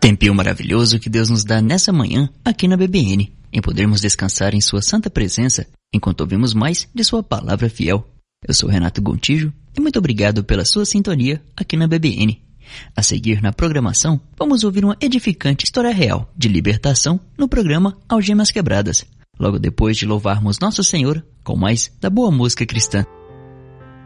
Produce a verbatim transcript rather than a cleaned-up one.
Tempinho maravilhoso que Deus nos dá nessa manhã aqui na B B N, em podermos descansar em sua santa presença enquanto ouvimos mais de sua palavra fiel. Eu sou Renato Gontijo e muito obrigado pela sua sintonia aqui na B B N. A seguir na programação, vamos ouvir uma edificante história real de libertação no programa Algemas Quebradas, logo depois de louvarmos Nosso Senhor com mais da boa música cristã.